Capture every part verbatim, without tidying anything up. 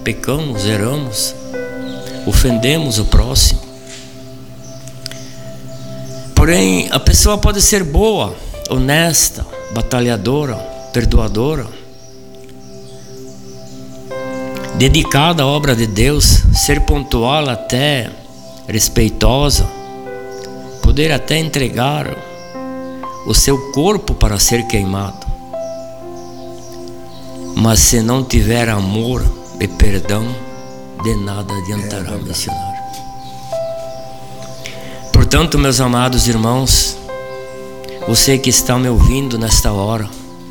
pecamos, erramos, ofendemos o próximo. Porém, a pessoa pode ser boa, honesta, batalhadora, perdoadora, dedicada à obra de Deus, ser pontual até, respeitosa, poder até entregar o seu corpo para ser queimado. Mas se não tiver amor e perdão, de nada adiantará missionário. Portanto, meus amados irmãos, você que está me ouvindo nesta hora,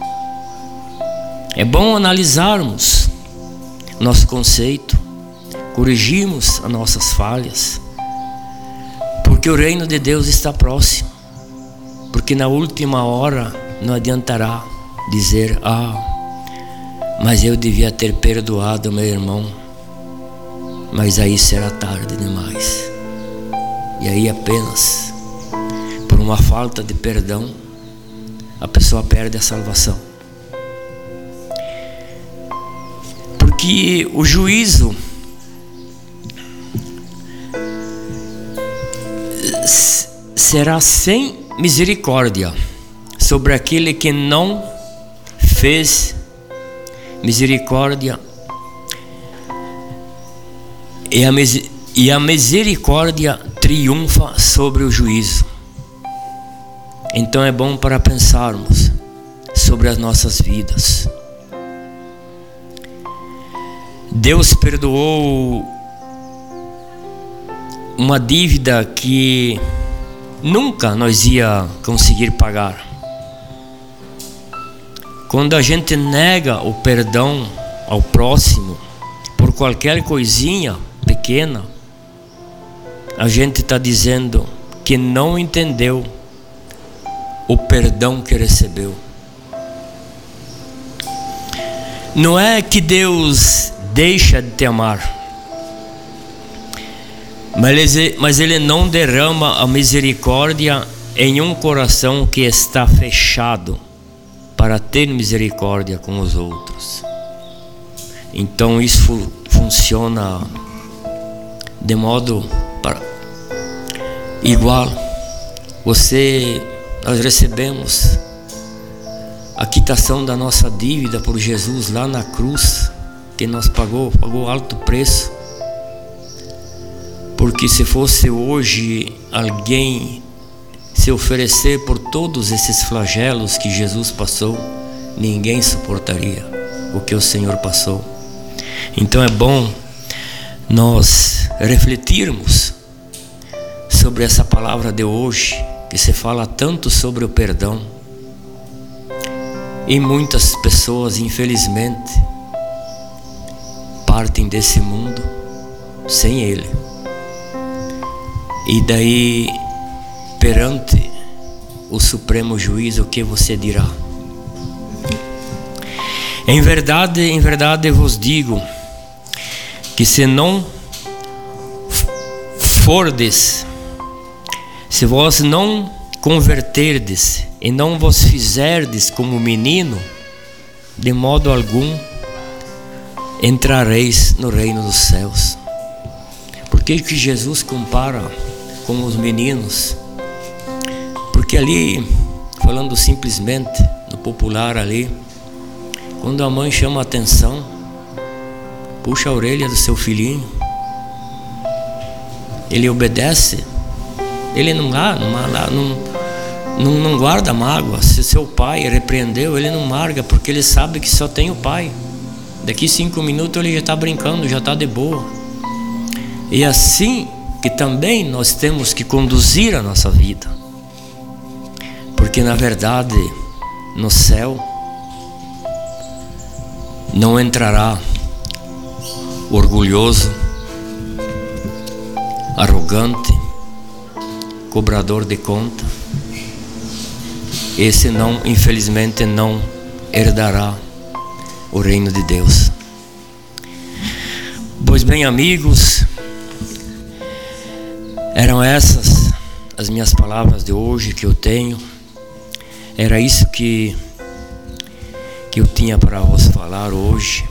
é bom analisarmos nosso conceito, corrigirmos as nossas falhas, porque o reino de Deus está próximo. Porque na última hora não adiantará dizer: ah, mas eu devia ter perdoado meu irmão. Mas aí será tarde demais. E aí apenas por uma falta de perdão a pessoa perde a salvação. Porque o juízo será sem misericórdia sobre aquele que não fez misericórdia, e a, e a misericórdia triunfa sobre o juízo. Então é bom para pensarmos sobre as nossas vidas. Deus perdoou uma dívida que nunca nós ia conseguir pagar. Quando a gente nega o perdão ao próximo por qualquer coisinha pequena, a gente está dizendo que não entendeu o perdão que recebeu. Não é que Deus deixa de te amar, mas Ele não derrama a misericórdia em um coração que está fechado para ter misericórdia com os outros. Então isso funciona de modo para, igual. Você, nós recebemos a quitação da nossa dívida por Jesus lá na cruz, que nos pagou, pagou alto preço. Porque se fosse hoje alguém se oferecer por todos esses flagelos que Jesus passou, ninguém suportaria o que o Senhor passou. Então é bom nós refletirmos sobre essa palavra de hoje, que se fala tanto sobre o perdão. E muitas pessoas, infelizmente, partem desse mundo sem ele. E daí, perante o Supremo Juiz, o que você dirá? Em verdade, em verdade vos digo que se não fordes, se vós não converterdes e não vos fizerdes como menino, de modo algum entrareis no reino dos céus. Por que que Jesus compara com os meninos? Porque ali, falando simplesmente no popular ali, quando a mãe chama a atenção, puxa a orelha do seu filhinho, ele obedece, ele não, não, não, não, não guarda mágoa. Se seu pai repreendeu, ele não larga, porque ele sabe que só tem o pai. Daqui cinco minutos ele já está brincando, já está de boa. E assim que também nós temos que conduzir a nossa vida, porque na verdade no céu não entrará orgulhoso, arrogante, cobrador de conta. Esse não, infelizmente, não herdará o reino de Deus. Pois bem, amigos, eram essas as minhas palavras de hoje que eu tenho. Era isso que, que eu tinha para vos falar hoje.